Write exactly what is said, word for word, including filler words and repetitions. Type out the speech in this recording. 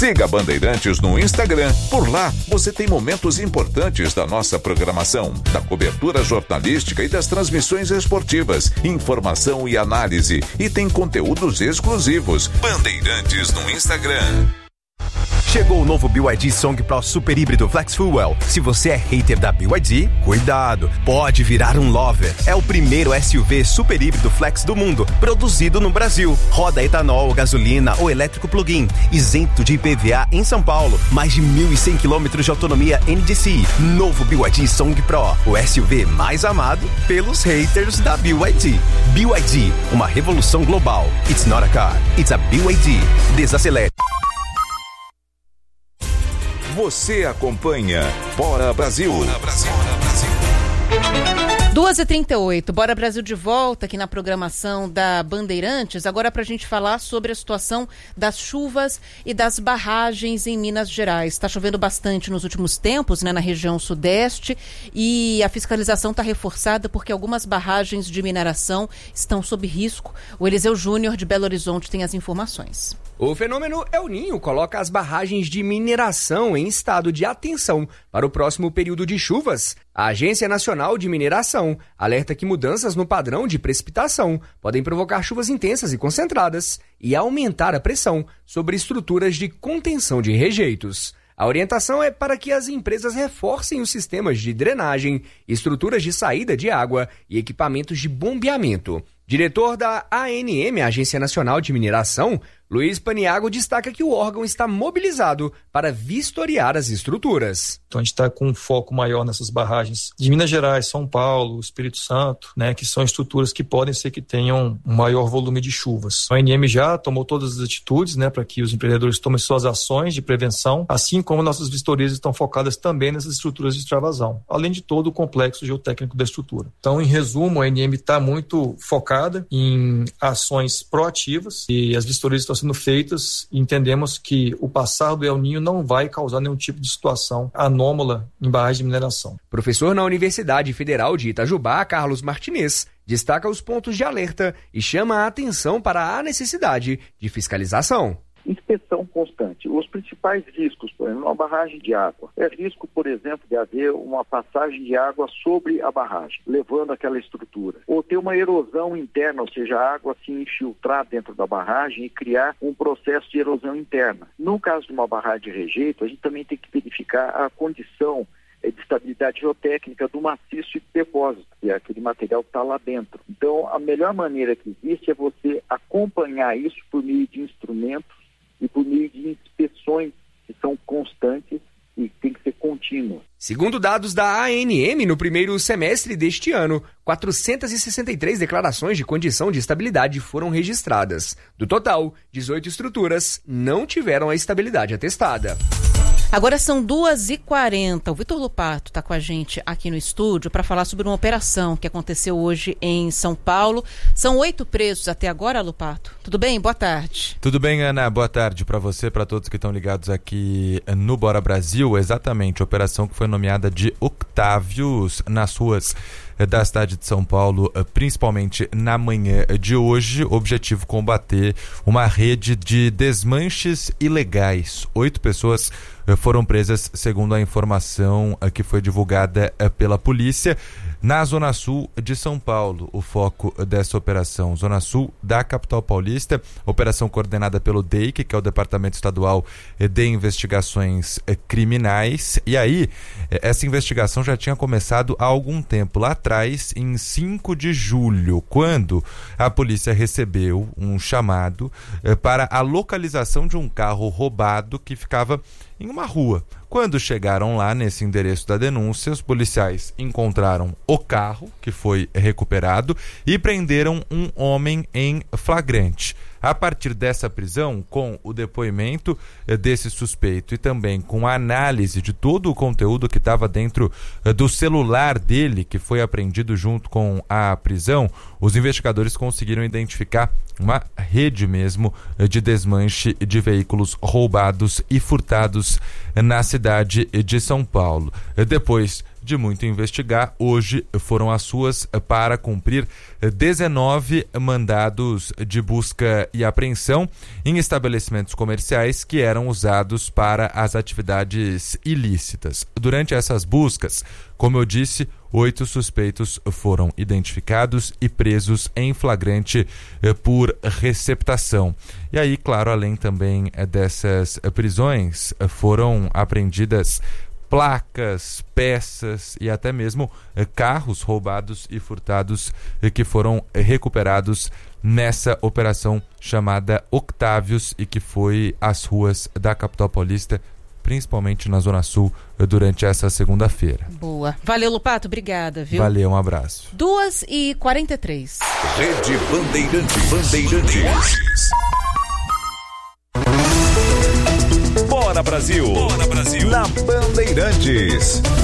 Siga Bandeirantes no Instagram. Por lá, você tem momentos importantes da nossa programação, da cobertura jornalística e das transmissões esportivas, informação e análise. E tem conteúdos exclusivos. Bandeirantes no Instagram. Chegou o novo B Y D Song Pro Super Híbrido Flex Fuel. Se você é hater da B Y D, cuidado, pode virar um lover. É o primeiro S U V super híbrido flex do mundo, produzido no Brasil. Roda etanol, gasolina ou elétrico plug-in, isento de I P V A em São Paulo. Mais de mil e cem quilômetros de autonomia N D C. Novo B Y D Song Pro, o S U V mais amado pelos haters da B Y D. B Y D, uma revolução global. It's not a car, it's a B Y D. Desacelere. Você acompanha Bora Brasil. Bora Brasil. Bora Brasil. duas e trinta e oito, Bora Brasil de volta aqui na programação da Bandeirantes, agora para a gente falar sobre a situação das chuvas e das barragens em Minas Gerais. Está chovendo bastante nos últimos tempos, né, na região sudeste, e a fiscalização está reforçada porque algumas barragens de mineração estão sob risco. O Eliseu Júnior de Belo Horizonte tem as informações. O fenômeno El Ninho coloca as barragens de mineração em estado de atenção para o próximo período de chuvas. A Agência Nacional de Mineração alerta que mudanças no padrão de precipitação podem provocar chuvas intensas e concentradas e aumentar a pressão sobre estruturas de contenção de rejeitos. A orientação é para que as empresas reforcem os sistemas de drenagem, estruturas de saída de água e equipamentos de bombeamento. Diretor da A N M, Agência Nacional de Mineração, Luiz Paniago, destaca que o órgão está mobilizado para vistoriar as estruturas. Então a gente está com um foco maior nessas barragens de Minas Gerais, São Paulo, Espírito Santo, né, que são estruturas que podem ser que tenham um maior volume de chuvas. A A N M já tomou todas as atitudes, né, para que os empreendedores tomem suas ações de prevenção, assim como nossas vistorias estão focadas também nessas estruturas de extravasão, além de todo o complexo geotécnico da estrutura. Então, em resumo, a A N M está muito focada em ações proativas e as vistorias estão sendo feitas e entendemos que o passar do El Ninho não vai causar nenhum tipo de situação anômala em barragem de mineração. Professor na Universidade Federal de Itajubá, Carlos Martinez, destaca os pontos de alerta e chama a atenção para a necessidade de fiscalização. Inspeção constante. Os principais riscos, por exemplo, uma barragem de água. É risco, por exemplo, de haver uma passagem de água sobre a barragem, levando aquela estrutura. Ou ter uma erosão interna, ou seja, a água se infiltrar dentro da barragem e criar um processo de erosão interna. No caso de uma barragem de rejeito, a gente também tem que verificar a condição de estabilidade geotécnica do maciço de depósito, que é aquele material que está lá dentro. Então, a melhor maneira que existe é você acompanhar isso por meio de instrumentos e por meio de inspeções que são constantes e tem que ser contínuas. Segundo dados da A N M, no primeiro semestre deste ano, quatrocentas e sessenta e três declarações de condição de estabilidade foram registradas. Do total, dezoito estruturas não tiveram a estabilidade atestada. Agora são duas e quarenta. O Vitor Lupato está com a gente aqui no estúdio para falar sobre uma operação que aconteceu hoje em São Paulo. São oito presos até agora, Lupato. Tudo bem? Boa tarde. Tudo bem, Ana. Boa tarde para você, para todos que estão ligados aqui no Bora Brasil. Exatamente, a operação que foi nomeada de Octávios nas ruas da cidade de São Paulo, principalmente na manhã de hoje. Objetivo: combater uma rede de desmanches ilegais. Oito pessoas foram presas, segundo a informação que foi divulgada pela polícia, na Zona Sul de São Paulo. O foco dessa operação, Zona Sul da capital paulista, operação coordenada pelo D E I C, que é o Departamento Estadual de Investigações Criminais. E aí, essa investigação já tinha começado há algum tempo, lá atrás, em cinco de julho, quando a polícia recebeu um chamado para a localização de um carro roubado que ficava em uma rua. Quando chegaram lá nesse endereço da denúncia, os policiais encontraram o carro, que foi recuperado, e prenderam um homem em flagrante. A partir dessa prisão, com o depoimento desse suspeito e também com a análise de todo o conteúdo que estava dentro do celular dele, que foi apreendido junto com a prisão, os investigadores conseguiram identificar uma rede mesmo de desmanche de veículos roubados e furtados na cidade de São Paulo. Depois de muito investigar, hoje foram as suas para cumprir dezenove mandados de busca e apreensão em estabelecimentos comerciais que eram usados para as atividades ilícitas. Durante essas buscas, como eu disse, oito suspeitos foram identificados e presos em flagrante por receptação. E aí, claro, além também dessas prisões, foram apreendidas placas, peças e até mesmo carros roubados e furtados que foram recuperados nessa operação chamada Octávios e que foi às ruas da capital paulista, principalmente na Zona Sul, durante essa segunda-feira. Boa. Valeu, Lupato. Obrigada, viu? Valeu, um abraço. duas e quarenta e três. Rede Bandeirantes. Bandeirantes. Bora Brasil. Bora Brasil. Na Bandeirantes.